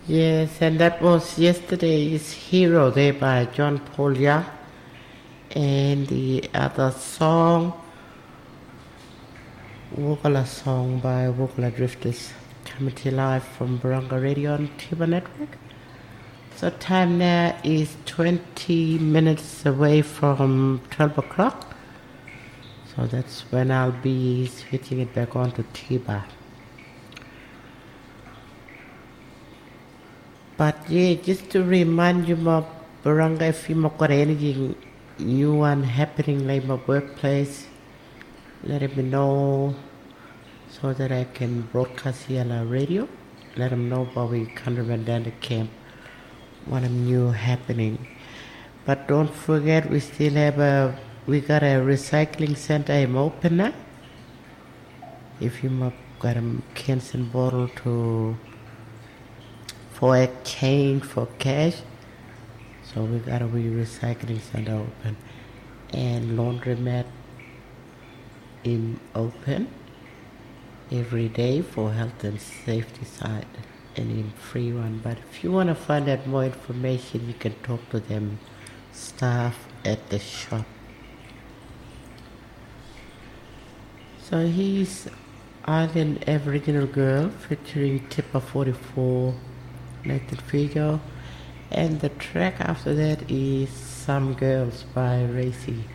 Yes, and that was yesterday's Hero Day by John Paul Young. And the other song, Wokala song by Wokala Drifters, coming to you live from Barunga Radio on Tiba Network. So time now is 20 minutes away from 12 o'clock. So that's when I'll be switching it back on to Tiba. But yeah, just to remind you more, Barunga, if you got anything new one happening like my workplace, let me know so that I can broadcast here on our radio. Let them know about we Countryman down the camp, what new happening. But don't forget, we still have we got a recycling center in open now. If you got a cans and bottle for exchange for cash, so we got a recycling center open and laundromat in open every day for health and safety side and in free one. But if you want to find out more information, you can talk to them staff at the shop. So he's Island Aboriginal Girl featuring Tipper 44, Nathan Figo, and the track after that is Some Girls by Racy.